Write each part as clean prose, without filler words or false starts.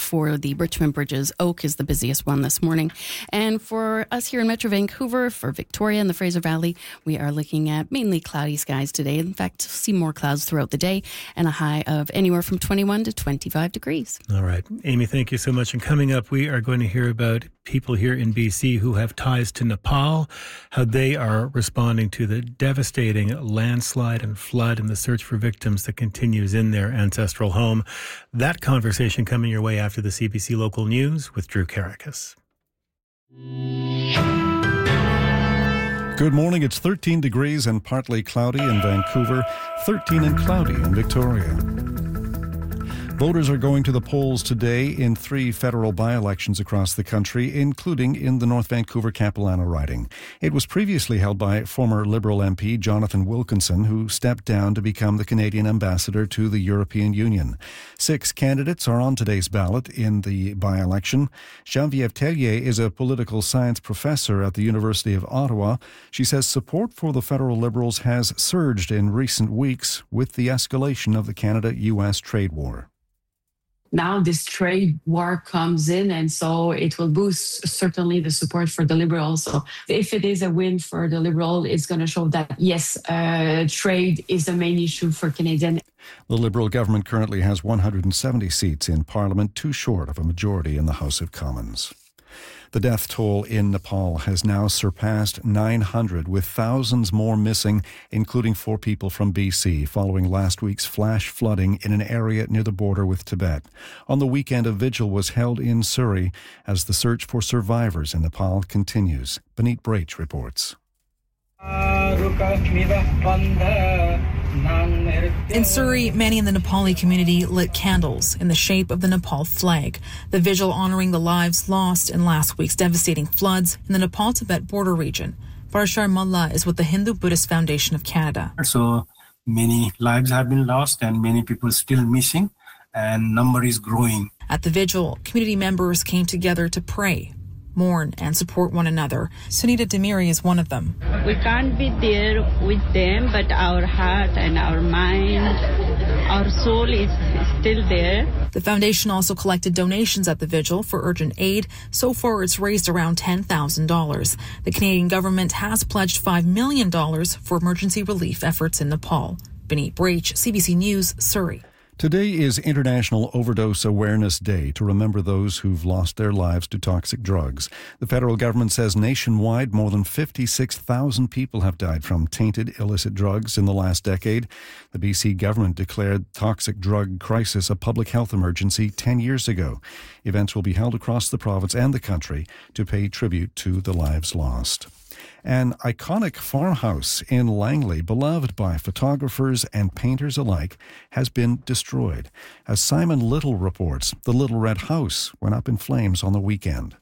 for the Richmond Bridges. Oak is the busiest one this morning. And for us here in Metro Vancouver, for Victoria and the Fraser Valley, we are looking at mainly cloudy skies today. In fact, see more clouds throughout the day and a high of anywhere from 21 to 25 degrees. All right. Amy, thank you so much. And coming up, we are going to hear about people here in BC who have ties to Nepal, how they are responding to the devastating landslide and flood and the search for victims that continues in their ancestral home. That conversation coming your way after the CBC Local News with Drew Karakas. Good morning. It's 13 degrees and partly cloudy in Vancouver, 13 and cloudy in Victoria. Voters are going to the polls today in 3 federal by-elections across the country, including in the North Vancouver Capilano riding. It was previously held by former Liberal MP Jonathan Wilkinson, who stepped down to become the Canadian ambassador to the European Union. 6 candidates are on today's ballot in the by-election. Geneviève Tellier is a political science professor at the University of Ottawa. She says support for the federal Liberals has surged in recent weeks with the escalation of the Canada-US trade war. Now this trade war comes in, and so it will boost certainly the support for the Liberals. So if it is a win for the Liberal, it's going to show that, yes, trade is the main issue for Canadians. The Liberal government currently has 170 seats in Parliament, too short of a majority in the House of Commons. The death toll in Nepal has now surpassed 900, with thousands more missing, including 4 people from BC, following last week's flash flooding in an area near the border with Tibet. On the weekend, a vigil was held in Surrey as the search for survivors in Nepal continues. Beneat Brach reports. In Surrey, many in the Nepali community lit candles in the shape of the Nepal flag. The vigil honoring the lives lost in last week's devastating floods in the Nepal-Tibet border region. Varshar Mullah is with the Hindu-Buddhist Foundation of Canada. So many lives have been lost and many people still missing, and number is growing. At the vigil, community members came together to pray, mourn, and support one another. Sunita Demiri is one of them. We can't be there with them, but our heart and our mind, our soul is still there. The foundation also collected donations at the vigil for urgent aid. So far, it's raised around $10,000. The Canadian government has pledged $5 million for emergency relief efforts in Nepal. Beneat Brach, CBC News, Surrey. Today is International Overdose Awareness Day to remember those who've lost their lives to toxic drugs. The federal government says nationwide more than 56,000 people have died from tainted illicit drugs in the last decade. The BC government declared toxic drug crisis a public health emergency 10 years ago. Events will be held across the province and the country to pay tribute to the lives lost. An iconic farmhouse in Langley, beloved by photographers and painters alike, has been destroyed. As Simon Little reports, the Little Red House went up in flames on the weekend.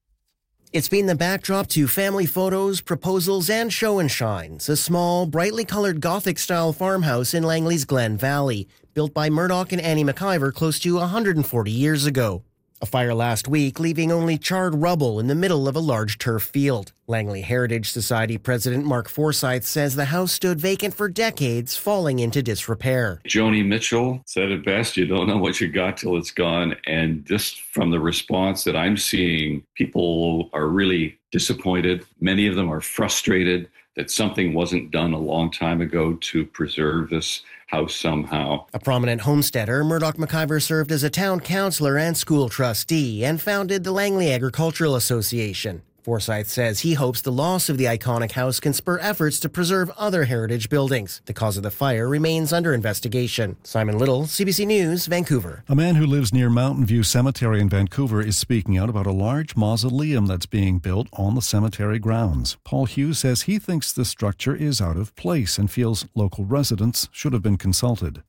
It's been the backdrop to family photos, proposals, and show and shines. A small, brightly colored Gothic-style farmhouse in Langley's Glen Valley, built by Murdoch and Annie McIver close to 140 years ago. A fire last week, leaving only charred rubble in the middle of a large turf field. Langley Heritage Society President Mark Forsyth says the house stood vacant for decades, falling into disrepair. Joni Mitchell said it best, you don't know what you got till it's gone. And just from the response that I'm seeing, people are really disappointed. Many of them are frustrated that something wasn't done a long time ago to preserve this house somehow. A prominent homesteader, Murdoch McIver served as a town councillor and school trustee and founded the Langley Agricultural Association. Forsyth says he hopes the loss of the iconic house can spur efforts to preserve other heritage buildings. The cause of the fire remains under investigation. Simon Little, CBC News, Vancouver. A man who lives near Mountain View Cemetery in Vancouver is speaking out about a large mausoleum that's being built on the cemetery grounds. Paul Hughes says he thinks the structure is out of place and feels local residents should have been consulted.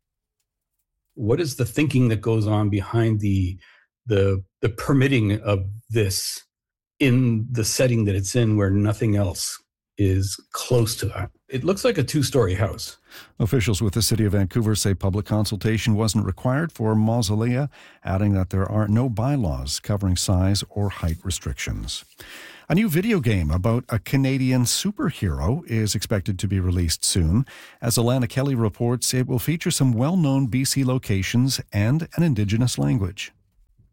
What is the thinking that goes on behind the permitting of this in the setting that it's in, where nothing else is close to that? It looks like a 2-story house. Officials with the City of Vancouver say public consultation wasn't required for mausolea, adding that there are no bylaws covering size or height restrictions. A new video game about a Canadian superhero is expected to be released soon. As Alana Kelly reports, it will feature some well-known BC locations and an Indigenous language.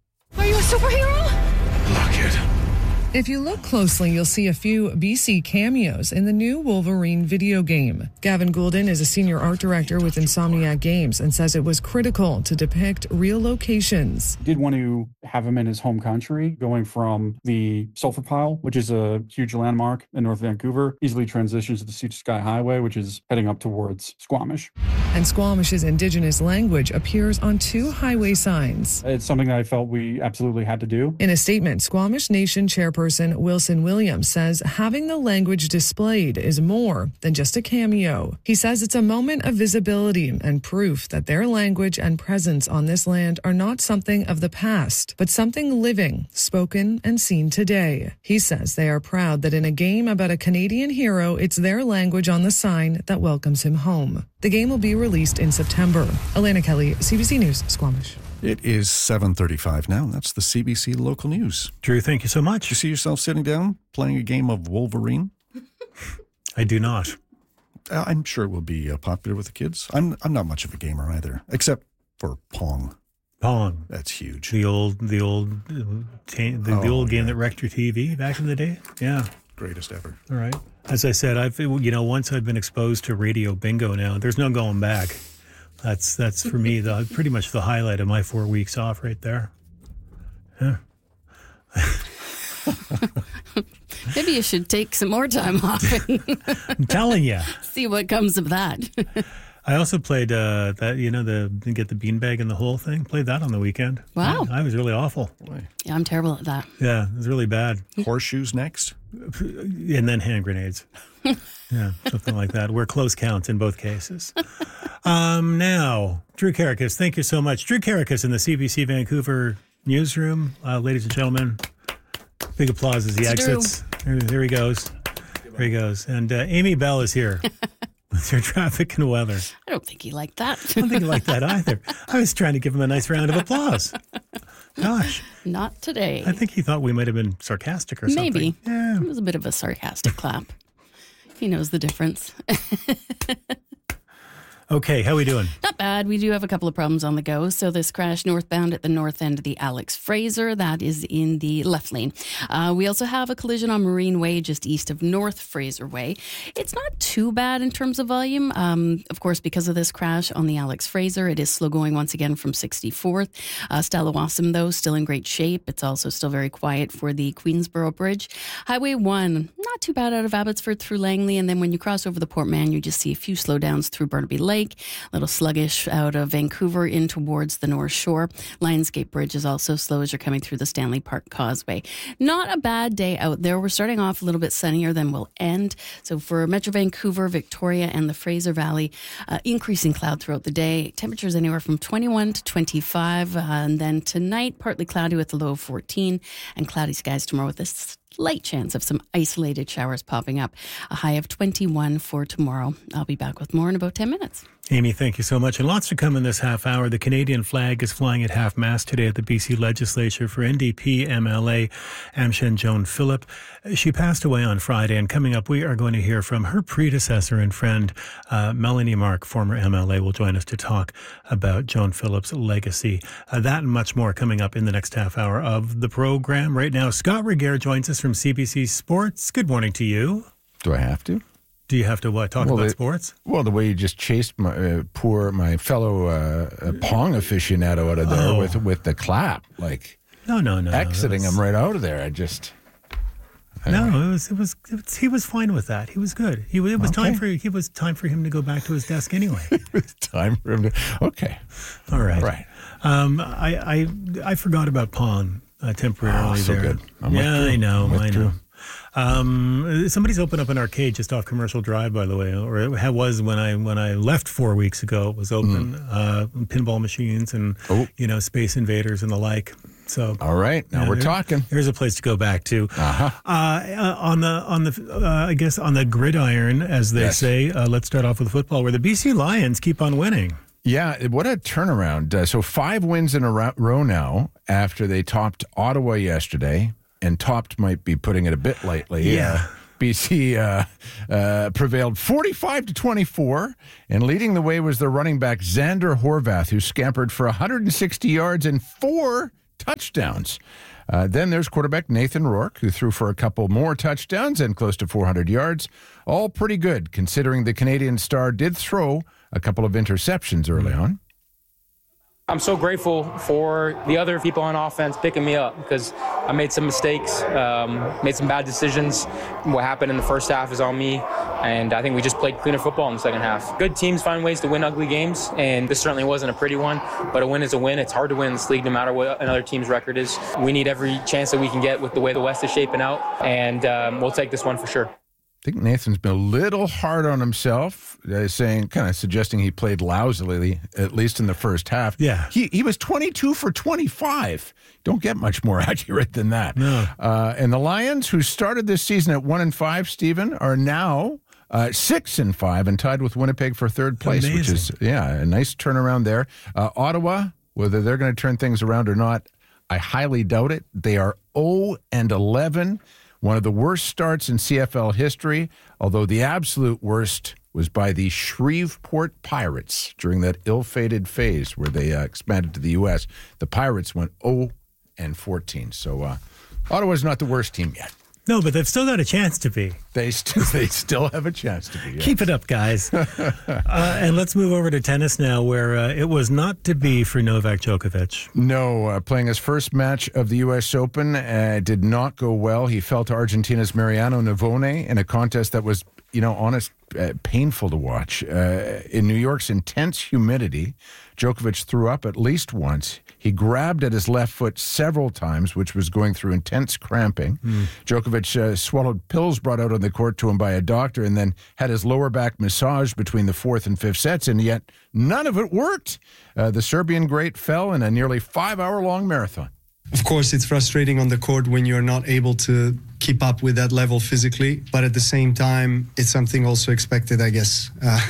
superhero? Look it. If you look closely, you'll see a few BC cameos in the new Wolverine video game. Gavin Goulden is a senior art director with Insomniac Games and says it was critical to depict real locations. Did want to have him in his home country, going from the Sulphur Pile, which is a huge landmark in North Vancouver, easily transitions to the Sea to Sky Highway, which is heading up towards Squamish. And Squamish's Indigenous language appears on 2 highway signs. It's something that I felt we absolutely had to do. In a statement, Squamish Nation chairperson Wilson Williams says having the language displayed is more than just a cameo. He says it's a moment of visibility and proof that their language and presence on this land are not something of the past, but something living, spoken, and seen today. He says they are proud that in a game about a Canadian hero, it's their language on the sign that welcomes him home. The game will be released in September. Elena Kelly, CBC News, Squamish. It is 7:35 now. That's the CBC local news. Drew, thank you so much. You see yourself sitting down playing a game of Wolverine? I do not. I'm sure it will be popular with the kids. I'm not much of a gamer either, except for Pong. Pong. That's huge. The old game that wrecked your TV back in the day. Yeah. Greatest ever. All right. As I said, once I've been exposed to radio bingo now, there's no going back. That's for me pretty much the highlight of my 4 weeks off right there. Yeah. Maybe you should take some more time off. I'm telling you. See what comes of that. I also played get the beanbag and the hole thing. Played that on the weekend. Wow. I was really awful. Yeah, I'm terrible at that. Yeah, it was really bad. Horseshoes next? And then hand grenades. Yeah, something like that. Where close counts in both cases. Now, Drew Karakas, thank you so much. Drew Karakas in the CBC Vancouver newsroom. Ladies and gentlemen, big applause as he exits. There he goes. There he goes. And Amy Bell is here with your traffic and weather. I don't think he liked that. I don't think he liked that either. I was trying to give him a nice round of applause. Gosh. Not today. I think he thought we might have been sarcastic or something. Maybe. Yeah. It was a bit of a sarcastic clap. He knows the difference. Okay, how we doing? Not bad. We do have a couple of problems on the go. So this crash northbound at the north end of the Alex Fraser, that is in the left lane. We also have a collision on Marine Way just east of North Fraser Way. It's not too bad in terms of volume. Of course, because of this crash on the Alex Fraser, it is slow going once again from 64th. Stalawassam, though, still in great shape. It's also still very quiet for the Queensboro Bridge. Highway 1, not too bad out of Abbotsford through Langley. And then when you cross over the Port Mann, you just see a few slowdowns through Burnaby Lake. A little sluggish out of Vancouver in towards the North Shore. Lionsgate Bridge is also slow as you're coming through the Stanley Park Causeway. Not a bad day out there. We're starting off a little bit sunnier than we'll end. So for Metro Vancouver, Victoria, and the Fraser Valley, increasing cloud throughout the day. Temperatures anywhere from 21 to 25. And then tonight, partly cloudy with a low of 14 and cloudy skies tomorrow with a slight chance of some isolated showers popping up. A high of 21 for tomorrow. I'll be back with more in about 10 minutes. Amy, thank you so much. And lots to come in this half hour. The Canadian flag is flying at half-mast today at the BC Legislature for NDP MLA Amshen Joan Phillip. She passed away on Friday, and coming up we are going to hear from her predecessor and friend, Melanie Mark, former MLA, will join us to talk about Joan Phillip's legacy. That and much more coming up in the next half hour of the program. Right now, Scott Regehr joins us from CBC Sports. Good morning to you. Do I have to? Do you have to what? Talk about sports? Well, the way you just chased my fellow Pong aficionado out of there with the clap, like no, exiting him right out of there. I just no, it was he was fine with that. He was good. It was time for him to go back to his desk anyway. It was time for him to. Okay, all right. Right. I forgot about Pong temporarily. So there. Good. I know. Somebody's opened up an arcade just off Commercial Drive, by the way, or it was when I left 4 weeks ago. It was open, pinball machines and Space Invaders and the like. So all right, now we're talking. Here's a place to go back to. On the gridiron, as they say. Let's start off with football, where the BC Lions keep on winning. Yeah, what a turnaround! So 5 wins in a row now after they topped Ottawa yesterday. And topped might be putting it a bit lightly. Yeah. BC prevailed 45-24, and leading the way was their running back Xander Horvath, who scampered for 160 yards and 4 touchdowns. Then there's quarterback Nathan Rourke, who threw for a couple more touchdowns and close to 400 yards. All pretty good, considering the Canadian star did throw a couple of interceptions early on. I'm so grateful for the other people on offense picking me up because I made some mistakes, made some bad decisions. What happened in the first half is on me, and I think we just played cleaner football in the second half. Good teams find ways to win ugly games, and this certainly wasn't a pretty one, but a win is a win. It's hard to win in this league no matter what another team's record is. We need every chance that we can get with the way the West is shaping out, and we'll take this one for sure. I think Nathan's been a little hard on himself, suggesting he played lousily, at least in the first half. Yeah. He was 22 for 25. Don't get much more accurate than that. No. And the Lions, who started this season at 1-5, Stephen, are now 6-5 and tied with Winnipeg for third place, Amazing. which is, a nice turnaround there. Ottawa, whether they're going to turn things around or not, I highly doubt it. They are 0-11. One of the worst starts in CFL history, although the absolute worst was by the Shreveport Pirates during that ill-fated phase where they expanded to the U.S. The Pirates went 0-14. So Ottawa's not the worst team yet. No, but they've still got a chance to be. They still have a chance to be. Yes. Keep it up, guys. And let's move over to tennis now, where it was not to be for Novak Djokovic. No, playing his first match of the U.S. Open did not go well. He fell to Argentina's Mariano Navone in a contest that was, painful to watch. In New York's intense humidity, Djokovic threw up at least once. He grabbed at his left foot several times, which was going through intense cramping. Djokovic swallowed pills brought out on the court to him by a doctor and then had his lower back massaged between the fourth and fifth sets, and yet none of it worked. The Serbian great fell in a nearly 5-hour-long marathon. Of course, it's frustrating on the court when you're not able to keep up with that level physically, but at the same time, it's something also expected, I guess.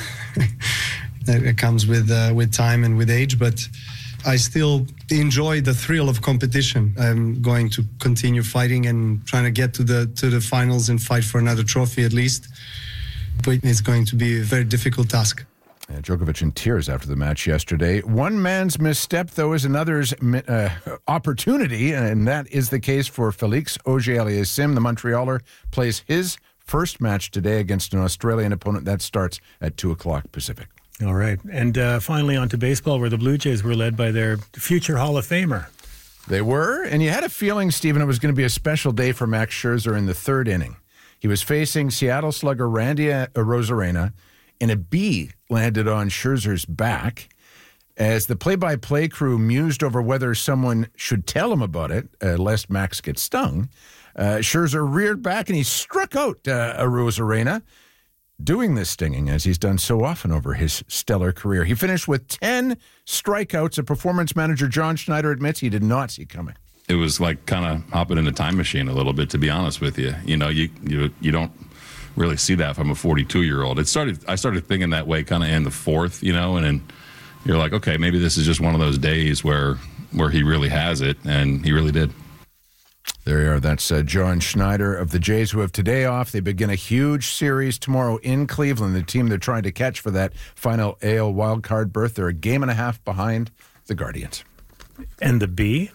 That comes with time and with age, but I still enjoy the thrill of competition. I'm going to continue fighting and trying to get to the finals and fight for another trophy at least, but it's going to be a very difficult task. Djokovic in tears after the match yesterday. One man's misstep, though, is another's opportunity, and that is the case for Felix Auger-Aliassime. The Montrealer plays his first match today against an Australian opponent. That starts at 2 o'clock Pacific. All right. And finally on to baseball, where the Blue Jays were led by their future Hall of Famer. They were, and you had a feeling, Stephen, it was going to be a special day for Max Scherzer in the third inning. He was facing Seattle slugger Randy Arozarena, and a bee landed on Scherzer's back. As the play-by-play crew mused over whether someone should tell him about it, lest Max get stung, Scherzer reared back and he struck out Arozarena, doing this stinging as he's done so often over his stellar career. He finished with 10 strikeouts. A performance manager, John Schneider, admits he did not see coming. It was like kind of hopping in a time machine a little bit, to be honest with you. You know, you don't really see that from a 42-year-old. I started thinking that way kind of in the fourth, and then you're like, okay, maybe this is just one of those days where he really has it, and he really did. There you are. That's John Schneider of the Jays, who have today off. They begin a huge series tomorrow in Cleveland, the team they're trying to catch for that final AL wildcard berth. They're a game and a half behind the Guardians. And the bee?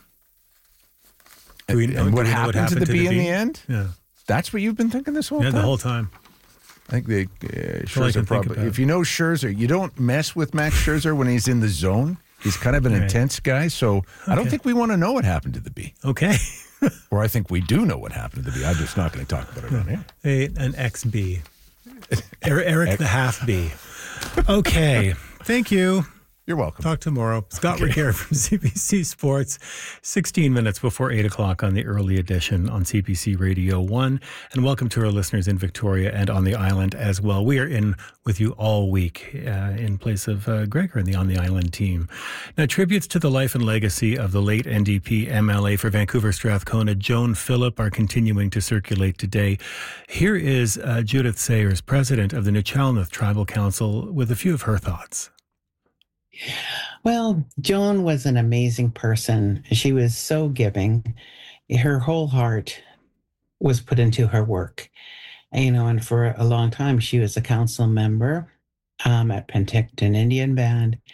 And what happened to the bee in the end? Yeah. That's what you've been thinking this whole time? Yeah, the whole time. I think Scherzer probably. If you know Scherzer, you don't mess with Max Scherzer when he's in the zone. He's kind of an intense guy, so I don't think we want to know what happened to the bee. Okay. Or I think we do know what happened to the bee. I'm just not going to talk about it on here. An ex-bee. Eric the half-bee. Okay. Thank you. You're welcome. Talk tomorrow. Scott Rickere from CBC Sports, 16 minutes before 8 o'clock on the early edition on CBC Radio 1. And welcome to our listeners in Victoria and on the island as well. We are in with you all week in place of Gregor and the On the Island team. Now, tributes to the life and legacy of the late NDP MLA for Vancouver Strathcona, Joan Phillip, are continuing to circulate today. Here is Judith Sayers, president of the Nuu-Chulnith Tribal Council, with a few of her thoughts. Well, Joan was an amazing person. She was so giving. Her whole heart was put into her work. And for a long time, she was a council member at Penticton Indian Band.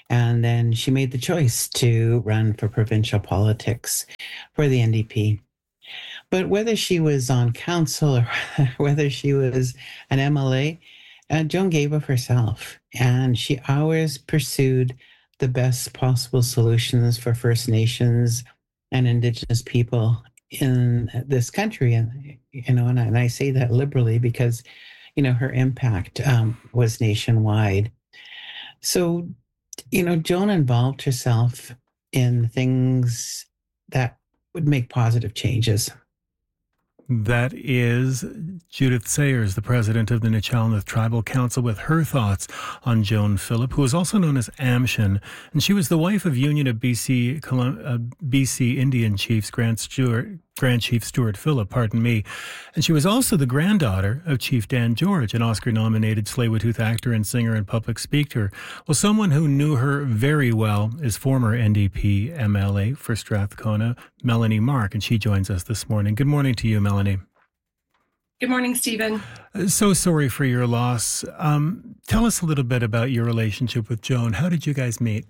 And then she made the choice to run for provincial politics for the NDP. But whether she was on council or whether she was an MLA, Joan gave of herself, and she always pursued the best possible solutions for First Nations and Indigenous people in this country. And, and I say that liberally because, her impact was nationwide. So, Joan involved herself in things that would make positive changes. That is Judith Sayers, the president of the Nachalneth Tribal Council, with her thoughts on Joan Phillip, who is also known as Amshin. And she was the wife of Union of BC Indian Chiefs Grand Chief Stuart Phillip, and she was also the granddaughter of Chief Dan George, an Oscar-nominated Tsleil-Waututh actor and singer and public speaker. Well, someone who knew her very well is former NDP MLA for Strathcona, Melanie Mark, and she joins us this morning. Good morning to you, Melanie. Good morning, Stephen. So sorry for your loss. Tell us a little bit about your relationship with Joan. How did you guys meet?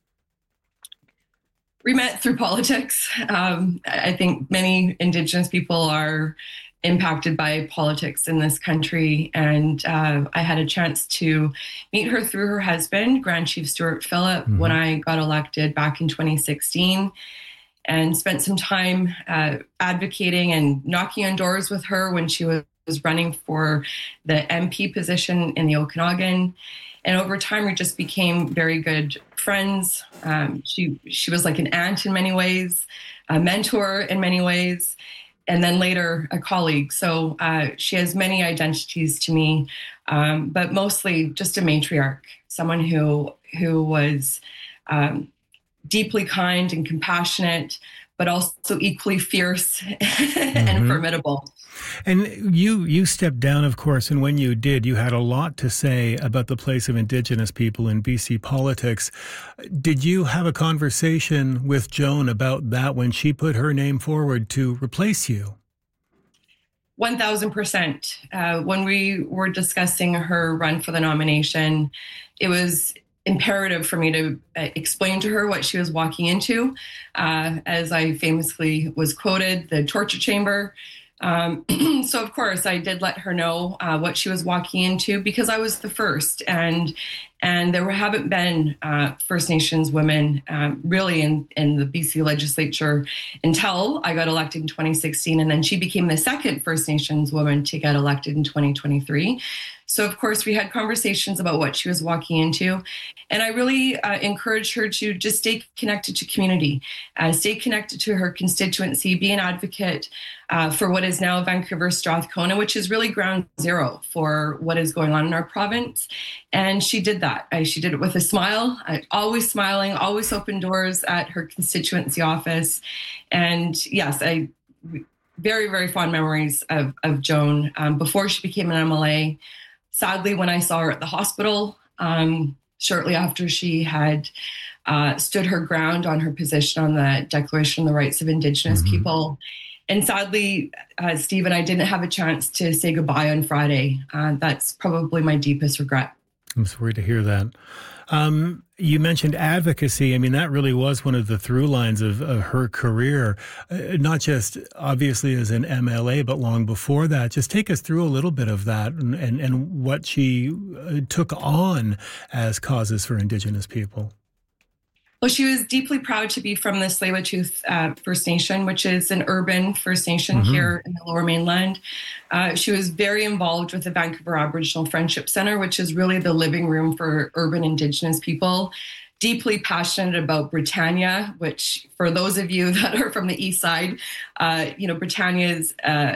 We met through politics. I think many Indigenous people are impacted by politics in this country. And I had a chance to meet her through her husband, Grand Chief Stuart Phillip, when I got elected back in 2016, and spent some time advocating and knocking on doors with her when she was running for the MP position in the Okanagan. And over time, we just became very good friends. She was like an aunt in many ways, a mentor in many ways, and then later a colleague. So she has many identities to me, but mostly just a matriarch, someone who was deeply kind and compassionate, but also equally fierce and formidable. And you stepped down, of course, and when you did, you had a lot to say about the place of Indigenous people in BC politics. Did you have a conversation with Joan about that when she put her name forward to replace you? 1,000%. When we were discussing her run for the nomination, it was imperative for me to explain to her what she was walking into. As I famously was quoted, the torture chamber. So of course I did let her know what she was walking into, because I was the first, and there haven't been First Nations women really in the BC legislature until I got elected in 2016, and then she became the second First Nations woman to get elected in 2023. So of course we had conversations about what she was walking into, and I really encouraged her to just stay connected to community, stay connected to her constituency, be an advocate for what is now Vancouver Strathcona, which is really ground zero for what is going on in our province. And she did that. She did it with a smile, always smiling, always open doors at her constituency office. And yes, I very, very fond memories of Joan before she became an MLA. Sadly, when I saw her at the hospital, shortly after she had stood her ground on her position on the Declaration on the Rights of Indigenous People. And sadly, Stephen, I didn't have a chance to say goodbye on Friday. That's probably my deepest regret. I'm sorry to hear that. You mentioned advocacy. I mean, that really was one of the through lines of her career, not just obviously as an MLA, but long before that. Just take us through a little bit of that and what she took on as causes for Indigenous people. Well, she was deeply proud to be from the Tsleil-Waututh First Nation, which is an urban First Nation here in the Lower Mainland. She was very involved with the Vancouver Aboriginal Friendship Centre, which is really the living room for urban Indigenous people. Deeply passionate about Britannia, which for those of you that are from the East Side, Britannia is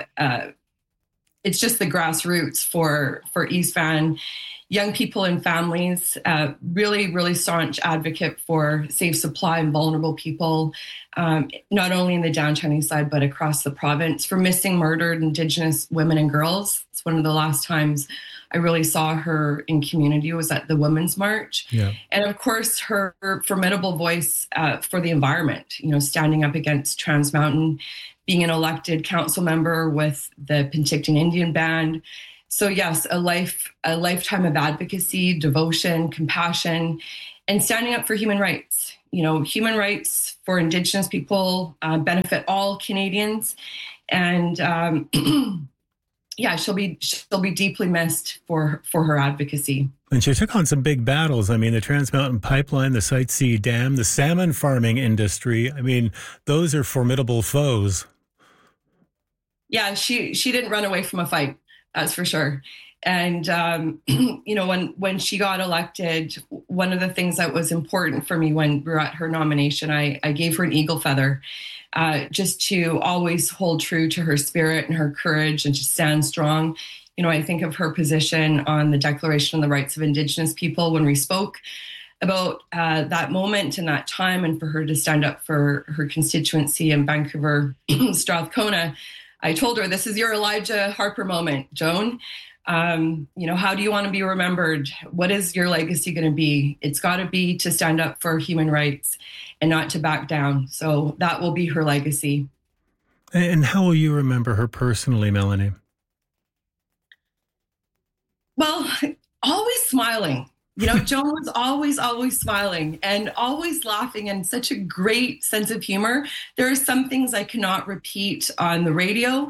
it's just the grassroots for East Van. Young people and families, really, really staunch advocate for safe supply and vulnerable people, not only in the downtown East Side, but across the province, for missing, murdered Indigenous women and girls. It's one of the last times I really saw her in community was at the Women's March. Yeah. And of course, her formidable voice for the environment, standing up against Trans Mountain, being an elected council member with the Penticton Indian Band. So yes, a lifetime of advocacy, devotion, compassion, and standing up for human rights. Human rights for Indigenous people benefit all Canadians. And she'll be deeply missed for her advocacy. And she took on some big battles. I mean, the Trans Mountain Pipeline, the Site C Dam, the salmon farming industry. I mean, those are formidable foes. Yeah, she didn't run away from a fight, that's for sure. And, when she got elected, one of the things that was important for me when we were at her nomination, I gave her an eagle feather just to always hold true to her spirit and her courage and to stand strong. I think of her position on the Declaration of the Rights of Indigenous People when we spoke about that moment and that time, and for her to stand up for her constituency in Vancouver, Strathcona. I told her, this is your Elijah Harper moment, Joan. How do you want to be remembered? What is your legacy going to be? It's got to be to stand up for human rights and not to back down. So that will be her legacy. And how will you remember her personally, Melanie? Well, always smiling. Joan was always smiling and always laughing, and such a great sense of humor. There are some things I cannot repeat on the radio.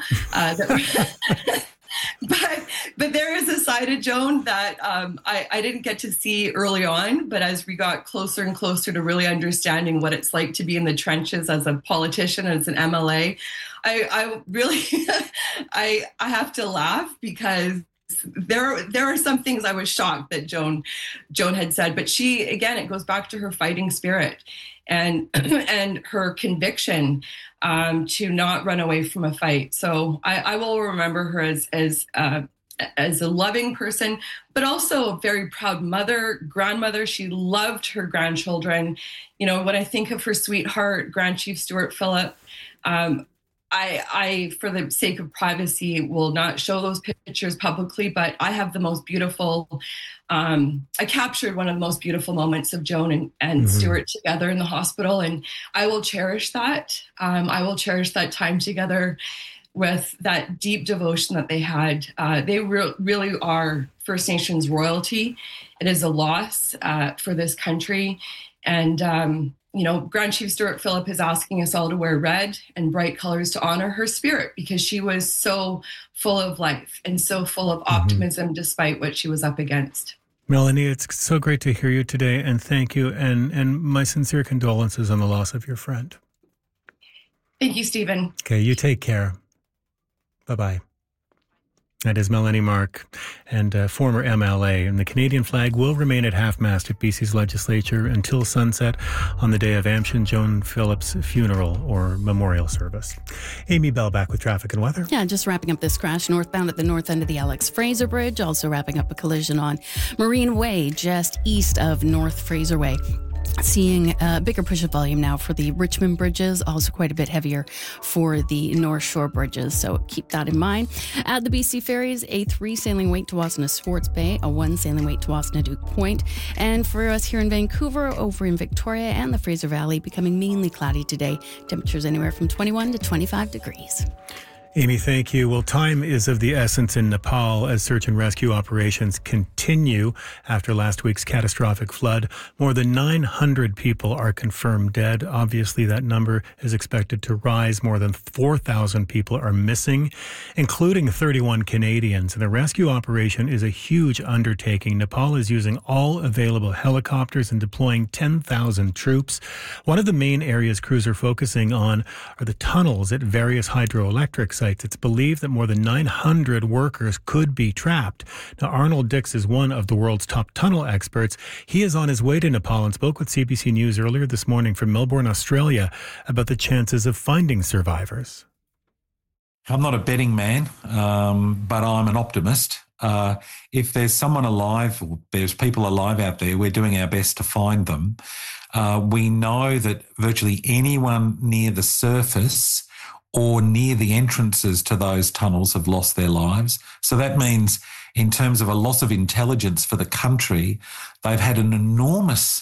But there is a side of Joan that I didn't get to see early on, but as we got closer and closer to really understanding what it's like to be in the trenches as a politician, as an MLA, I really, I have to laugh because there are some things I was shocked that Joan had said, but she, again, it goes back to her fighting spirit and her conviction to not run away from a fight. So I will remember her as a loving person, but also a very proud mother, grandmother. She loved her grandchildren. When I think of her sweetheart, Grand Chief Stewart Phillip, I, for the sake of privacy, will not show those pictures publicly, but I have the most beautiful, I captured one of the most beautiful moments of Joan and Stewart together in the hospital, and I will cherish that. I will cherish that time together with that deep devotion that they had. They really are First Nations royalty. It is a loss for this country. And, Grand Chief Stewart Phillip is asking us all to wear red and bright colors to honor her spirit, because she was so full of life and so full of optimism despite what she was up against. Melanie, it's so great to hear you today, and thank you, and my sincere condolences on the loss of your friend. Thank you, Stephen. Okay, you take care. Bye-bye. That is Melanie Mark, and former MLA. And the Canadian flag will remain at half-mast at BC's legislature until sunset on the day of Amshin Joan Phillips' funeral or memorial service. Amy Bell back with traffic and weather. Yeah, just wrapping up this crash northbound at the north end of the Alex Fraser Bridge. Also wrapping up a collision on Marine Way just east of North Fraser Way. Seeing a bigger push of volume now for the Richmond bridges, also quite a bit heavier for the North Shore bridges, so keep that in mind. At the BC Ferries, a 3 sailing weight to Wasana Swartz Bay, a 1 sailing weight to Wasana Duke Point. And for us here in Vancouver, over in Victoria and the Fraser Valley, becoming mainly cloudy today. Temperatures anywhere from 21 to 25 degrees. Amy, thank you. Well, time is of the essence in Nepal as search and rescue operations continue after last week's catastrophic flood. More than 900 people are confirmed dead. Obviously, that number is expected to rise. More than 4,000 people are missing, including 31 Canadians. And the rescue operation is a huge undertaking. Nepal is using all available helicopters and deploying 10,000 troops. One of the main areas crews are focusing on are the tunnels at various hydroelectric sites. It's believed that more than 900 workers could be trapped. Now, Arnold Dix is one of the world's top tunnel experts. He is on his way to Nepal and spoke with CBC News earlier this morning from Melbourne, Australia, about the chances of finding survivors. I'm not a betting man, but I'm an optimist. If there's someone alive, or there's people alive out there, we're doing our best to find them. We know that virtually anyone near the surface or near the entrances to those tunnels have lost their lives. So that means in terms of a loss of intelligence for the country, they've had an enormous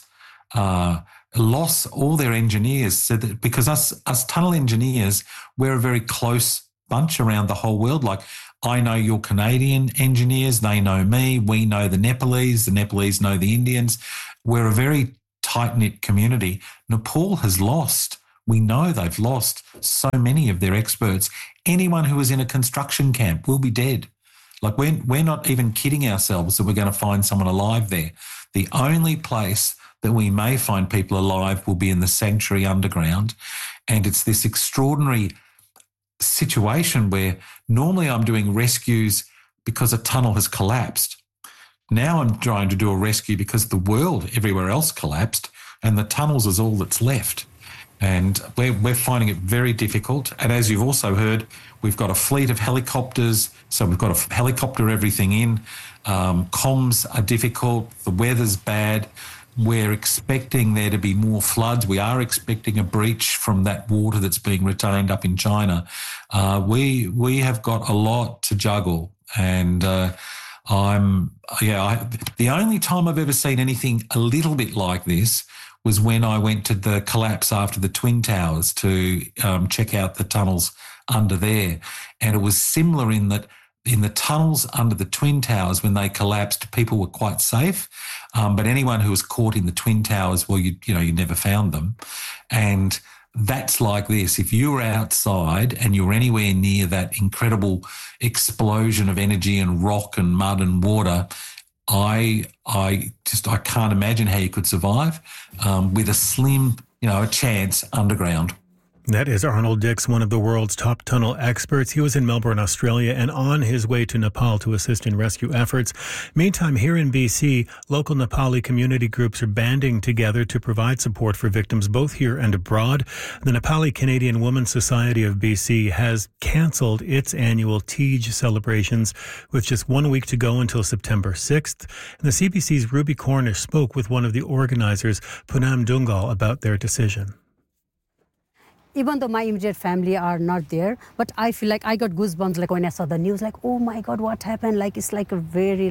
loss, all their engineers. So that, because us tunnel engineers, we're a very close bunch around the whole world. Like, I know your Canadian engineers, they know me, we know the Nepalese know the Indians. We're a very tight-knit community. Nepal has lost. We know they've lost so many of their experts. Anyone who is in a construction camp will be dead. Like, we're not even kidding ourselves that we're going to find someone alive there. The only place that we may find people alive will be in the sanctuary underground. And it's this extraordinary situation where normally I'm doing rescues because a tunnel has collapsed. Now I'm trying to do a rescue because the world everywhere else collapsed and the tunnels is all that's left. And we're finding it very difficult. And as you've also heard, we've got a fleet of helicopters. So we've got to helicopter everything in. Comms are difficult. The weather's bad. We're expecting there to be more floods. We are expecting a breach from that water that's being retained up in China. We have got a lot to juggle. And the only time I've ever seen anything a little bit like this was when I went to the collapse after the Twin Towers to check out the tunnels under there. And it was similar in that in the tunnels under the Twin Towers, when they collapsed, people were quite safe. But anyone who was caught in the Twin Towers, well, you never found them. And that's like this. If you were outside and you were anywhere near that incredible explosion of energy and rock and mud and water, I can't imagine how you could survive with a slim, a chance underground. That is Arnold Dix, one of the world's top tunnel experts. He was in Melbourne, Australia, and on his way to Nepal to assist in rescue efforts. Meantime, here in BC, local Nepali community groups are banding together to provide support for victims both here and abroad. The Nepali Canadian Women's Society of BC has cancelled its annual Tej celebrations with just 1 week to go until September 6th. And the CBC's Ruby Cornish spoke with one of the organizers, Poonam Dungal, about their decision. Even though my immediate family are not there, but I feel like I got goosebumps like when I saw the news, like, oh my God, what happened? Like, it's like a very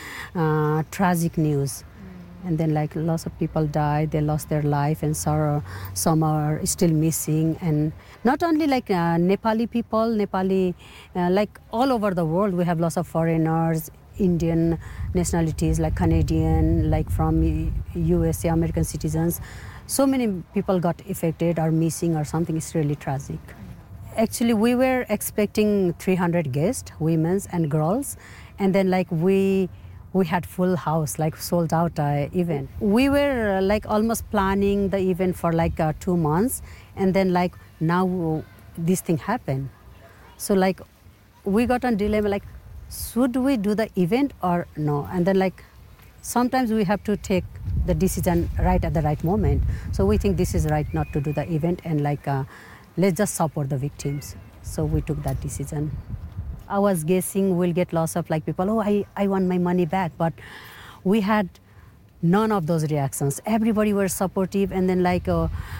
tragic news. And then like lots of people died, they lost their life, and some are still missing. And not only like Nepali people, like all over the world, we have lots of foreigners, Indian nationalities, like Canadian, like from USA, American citizens. So many people got affected or missing or something. It's really tragic. Actually, we were expecting 300 guests, women and girls. And then like we had full house, like sold out event. We were like almost planning the event for like 2 months. And then like now this thing happened. So like we got on dilemma, like should we do the event or no? And then like sometimes we have to take the decision right at the right moment. So we think this is right not to do the event and like let's just support the victims. So we took that decision. I was guessing we'll get lots of like people, oh, I want my money back. But we had none of those reactions. Everybody were supportive. And then like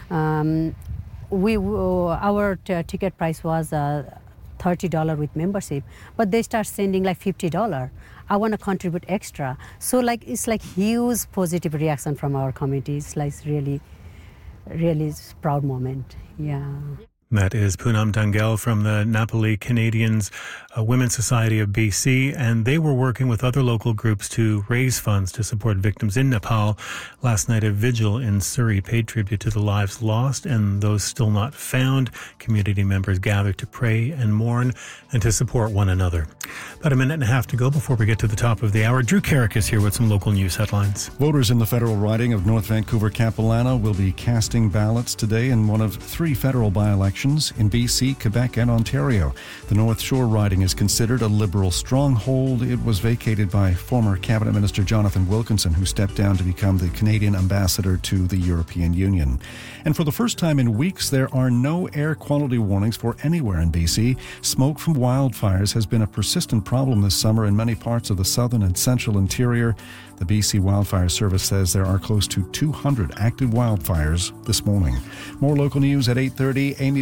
our ticket price was $30 with membership, but they start sending like $50. I want to contribute extra. So like it's like huge positive reaction from our community. It's like really, really proud moment. Yeah. That is Poonam Dungal from the Nepali Canadians Women's Society of BC, and they were working with other local groups to raise funds to support victims in Nepal. Last night, a vigil in Surrey paid tribute to the lives lost and those still not found. Community members gathered to pray and mourn and to support one another. About a minute and a half to go before we get to the top of the hour. Drew Carrick is here with some local news headlines. Voters in the federal riding of North Vancouver-Capilano will be casting ballots today in one of 3 federal by-elections in BC, Quebec, and Ontario. The North Shore riding is considered a Liberal stronghold. It was vacated by former Cabinet Minister Jonathan Wilkinson, who stepped down to become the Canadian ambassador to the European Union. And for the first time in weeks, there are no air quality warnings for anywhere in BC. Smoke from wildfires has been a persistent problem this summer in many parts of the southern and central interior. The BC Wildfire Service says there are close to 200 active wildfires this morning. More local news at 8:30. Amy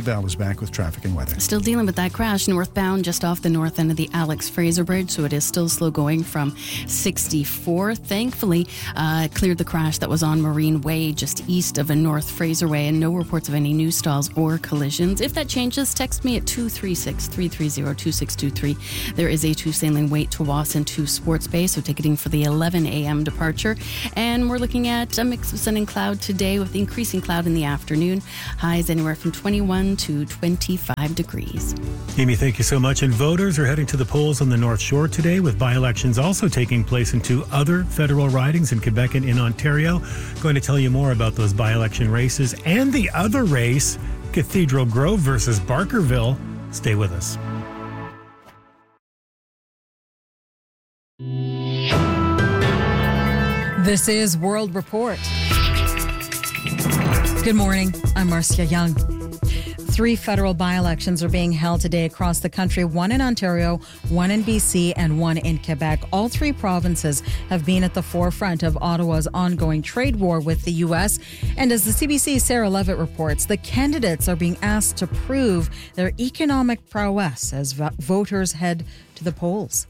Val is back with traffic and weather. Still dealing with that crash northbound just off the north end of the Alex Fraser Bridge, so it is still slow going from 64. Thankfully, cleared the crash that was on Marine Way just east of a North Fraser Way, and no reports of any new stalls or collisions. If that changes, text me at 236-330-2623. There is a 2-lane wait to Wasson to Sports Bay, so ticketing for the 11 a.m. departure. And we're looking at a mix of sun and cloud today with increasing cloud in the afternoon. Highs anywhere from 21 to 25 degrees. Amy, thank you so much. And voters are heading to the polls on the North Shore today, with by-elections also taking place in 2 other federal ridings in Quebec and in Ontario. Going to tell you more about those by-election races and the other race, Cathedral Grove versus Barkerville. Stay with us. This is World Report. Good morning. I'm Marcia Young. 3 federal by-elections are being held today across the country, 1 in Ontario, 1 in BC, and 1 in Quebec. All 3 provinces have been at the forefront of Ottawa's ongoing trade war with the U.S. And as the CBC's Sarah Levitt reports, the candidates are being asked to prove their economic prowess as voters head to the polls.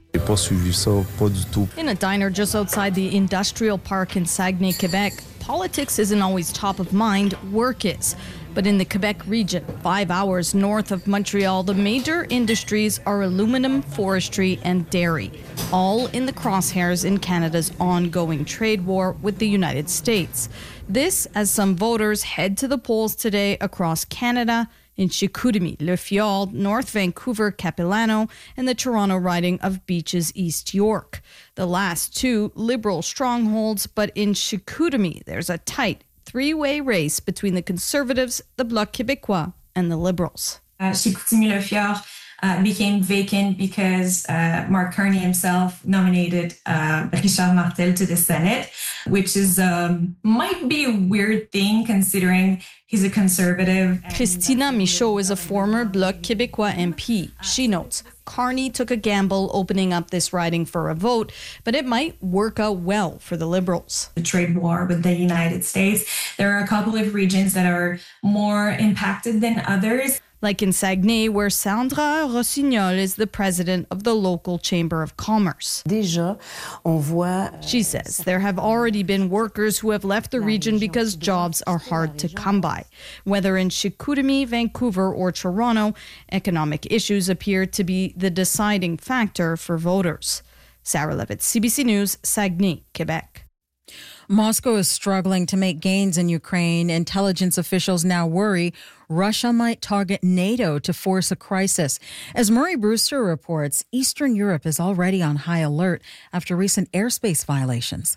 In a diner just outside the industrial park in Saguenay, Quebec, politics isn't always top of mind, work is. But in the Quebec region, 5 hours north of Montreal, the major industries are aluminum, forestry, and dairy, all in the crosshairs in Canada's ongoing trade war with the United States. This as some voters head to the polls today across Canada, in Chicoutimi, Le Fjord, North Vancouver, Capilano, and the Toronto riding of Beaches, East York. The last 2 Liberal strongholds, but in Chicoutimi, there's a tight 3-way race between the Conservatives, the Bloc Québécois, and the Liberals. Chicoutimi Le Fjord became vacant because Mark Carney himself nominated Richard Martel to the Senate, which is might be a weird thing considering he's a conservative. Christina Michaud is a former Bloc Québécois MP. She notes Carney took a gamble opening up this riding for a vote, but it might work out well for the Liberals. The trade war with the United States, there are a couple of regions that are more impacted than others. Like in Saguenay, where Sandra Rossignol is the president of the local Chamber of Commerce. She says there have already been workers who have left the region because jobs are hard to come by. Whether in Chicoutimi, Vancouver, or Toronto, economic issues appear to be the deciding factor for voters. Sarah Levitt, CBC News, Saguenay, Quebec. Moscow is struggling to make gains in Ukraine. Intelligence officials now worry Russia might target NATO to force a crisis. As Murray Brewster reports, Eastern Europe is already on high alert after recent airspace violations.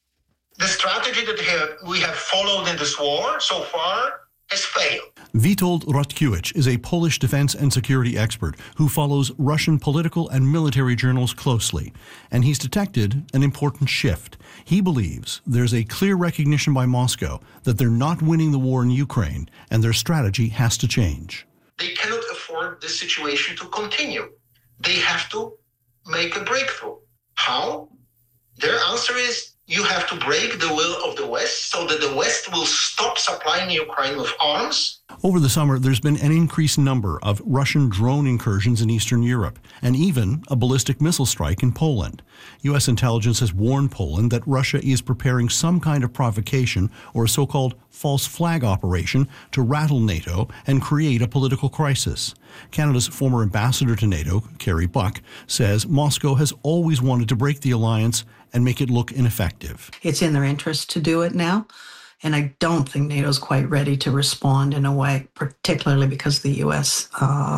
The strategy that we have followed in this war so far has failed. Witold Rotkiewicz is a Polish defense and security expert who follows Russian political and military journals closely, and he's detected an important shift. He believes there's a clear recognition by Moscow that they're not winning the war in Ukraine, and their strategy has to change. They cannot afford this situation to continue. They have to make a breakthrough. How? Their answer is you have to break the will of the West so that the West will stop supplying Ukraine with arms. Over the summer, there's been an increased number of Russian drone incursions in Eastern Europe, and even a ballistic missile strike in Poland. U.S. intelligence has warned Poland that Russia is preparing some kind of provocation or a so-called false flag operation to rattle NATO and create a political crisis. Canada's former ambassador to NATO, Kerry Buck, says Moscow has always wanted to break the alliance and make it look ineffective. It's in their interest to do it now, and I don't think NATO's quite ready to respond in a way, particularly because of the U.S.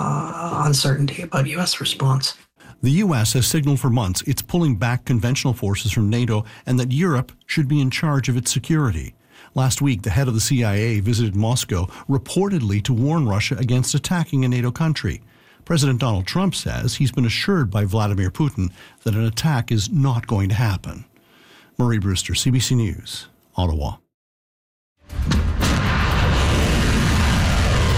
Uncertainty about U.S. response. The U.S. has signaled for months it's pulling back conventional forces from NATO and that Europe should be in charge of its security. Last week, the head of the CIA visited Moscow, reportedly to warn Russia against attacking a NATO country. President Donald Trump says he's been assured by Vladimir Putin that an attack is not going to happen. Murray Brewster, CBC News, Ottawa.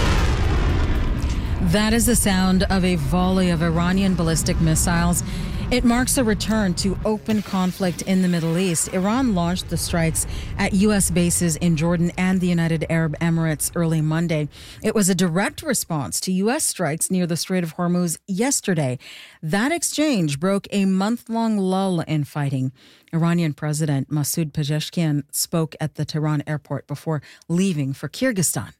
That is the sound of a volley of Iranian ballistic missiles It marks a return to open conflict in the Middle East. Iran launched the strikes at U.S. bases in Jordan and the United Arab Emirates early Monday. It was a direct response to U.S. strikes near the Strait of Hormuz yesterday. That exchange broke a month-long lull in fighting. Iranian President Masoud Pezeshkian spoke at the Tehran airport before leaving for Kyrgyzstan.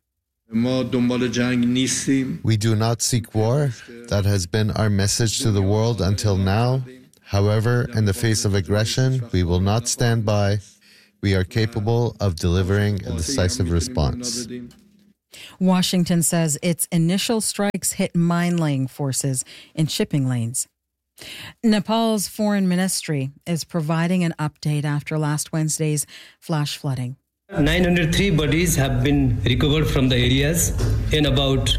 We do not seek war. That has been our message to the world until now. However, in the face of aggression, we will not stand by. We are capable of delivering a decisive response. Washington says its initial strikes hit mine-laying forces in shipping lanes. Nepal's foreign ministry is providing an update after last Wednesday's flash flooding. 903 bodies have been recovered from the areas, and about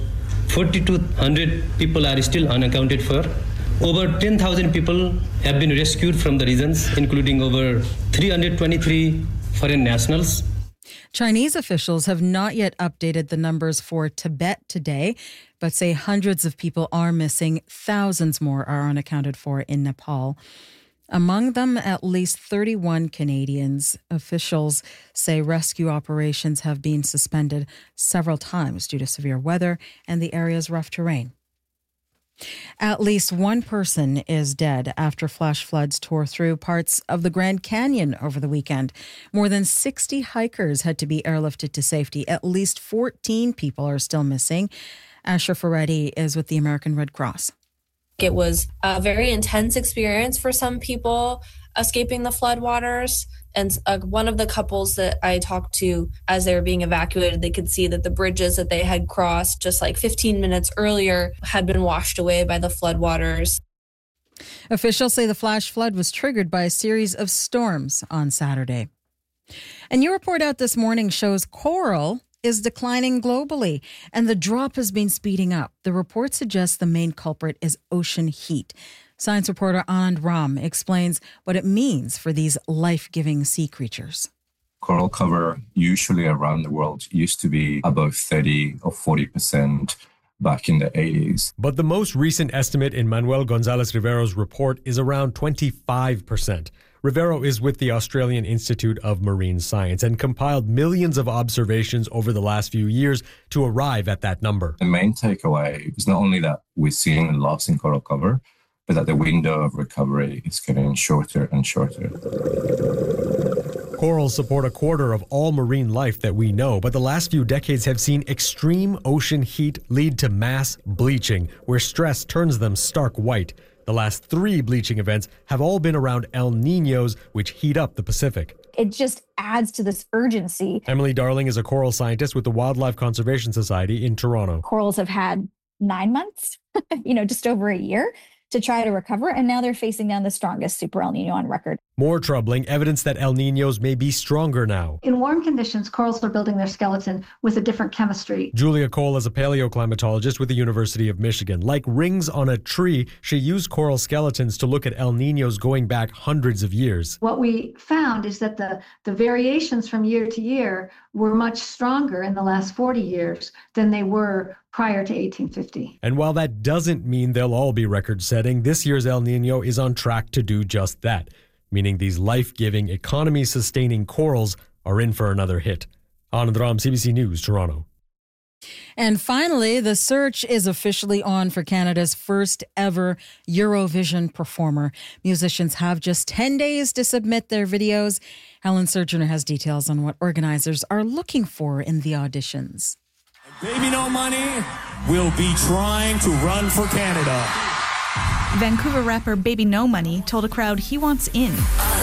4,200 people are still unaccounted for. Over 10,000 people have been rescued from the regions, including over 323 foreign nationals. Chinese officials have not yet updated the numbers for Tibet today, but say hundreds of people are missing. Thousands more are unaccounted for in Nepal. Among them, at least 31 Canadians. Officials say rescue operations have been suspended several times due to severe weather and the area's rough terrain. At least one person is dead after flash floods tore through parts of the Grand Canyon over the weekend. More than 60 hikers had to be airlifted to safety. At least 14 people are still missing. Ashraf Reddy is with the American Red Cross. It was a very intense experience for some people escaping the floodwaters. And one of the couples that I talked to as they were being evacuated, they could see that the bridges that they had crossed just like 15 minutes earlier had been washed away by the floodwaters. Officials say the flash flood was triggered by a series of storms on Saturday. A new report out this morning shows coral is declining globally, and the drop has been speeding up. The report suggests the main culprit is ocean heat. Science reporter Anand Ram explains what it means for these life-giving sea creatures. Coral cover usually around the world used to be above 30 or 40% back in the 80s. But the most recent estimate in Manuel Gonzalez Rivero's report is around 25%. Rivero is with the Australian Institute of Marine Science and compiled millions of observations over the last few years to arrive at that number. The main takeaway is not only that we're seeing a loss in coral cover, but that the window of recovery is getting shorter and shorter. Corals support a quarter of all marine life that we know, but the last few decades have seen extreme ocean heat lead to mass bleaching, where stress turns them stark white. The last 3 bleaching events have all been around El Niños, which heat up the Pacific. It just adds to this urgency. Emily Darling is a coral scientist with the Wildlife Conservation Society in Toronto. Corals have had 9 months, just over a year to try to recover, and now they're facing down the strongest super El Nino on record. More troubling, evidence that El Niños may be stronger now. In warm conditions, corals are building their skeleton with a different chemistry. Julia Cole is a paleoclimatologist with the University of Michigan. Like rings on a tree, she used coral skeletons to look at El Niños going back hundreds of years. What we found is that the variations from year to year were much stronger in the last 40 years than they were prior to 1850. And while that doesn't mean they'll all be record-setting, this year's El Niño is on track to do just that, meaning these life-giving, economy-sustaining corals are in for another hit. Anand Ram, CBC News, Toronto. And finally, the search is officially on for Canada's first ever Eurovision performer. Musicians have just 10 days to submit their videos. Helen Surgener has details on what organizers are looking for in the auditions. Baby No Money will be trying to run for Canada. Vancouver rapper Baby No Money told a crowd he wants in.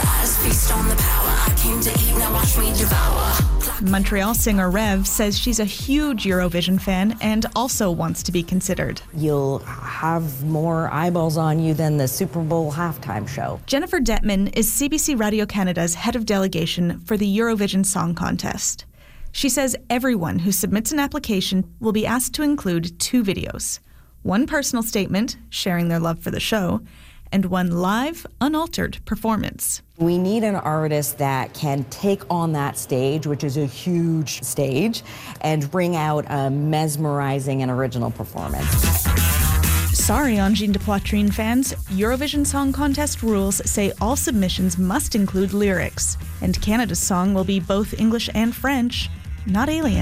Montreal singer Rev says she's a huge Eurovision fan and also wants to be considered. You'll have more eyeballs on you than the Super Bowl halftime show. Jennifer Detman is CBC Radio Canada's head of delegation for the Eurovision Song Contest. She says everyone who submits an application will be asked to include 2 videos. One personal statement, sharing their love for the show, and one live, unaltered performance. We need an artist that can take on that stage, which is a huge stage, and bring out a mesmerizing and original performance. Sorry, Angine de Poitrine fans, Eurovision Song Contest rules say all submissions must include lyrics, and Canada's song will be both English and French, not Alien.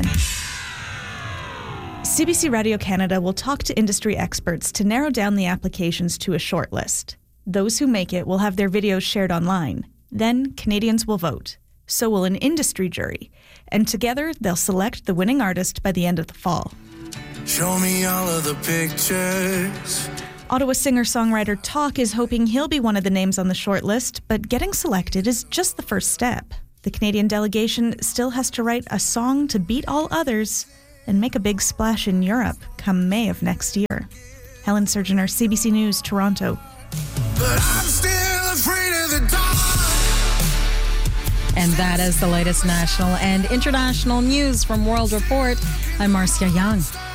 CBC Radio Canada will talk to industry experts to narrow down the applications to a short list. Those who make it will have their videos shared online. Then Canadians will vote. So will an industry jury. And together, they'll select the winning artist by the end of the fall. Show me all of the pictures. Ottawa singer-songwriter Talk is hoping he'll be one of the names on the short list, but getting selected is just the first step. The Canadian delegation still has to write a song to beat all others and make a big splash in Europe come May of next year. Helen Surgener, CBC News, Toronto. But I'm still afraid of the dark. And that is the latest national and international news from World Report. I'm Marcia Young.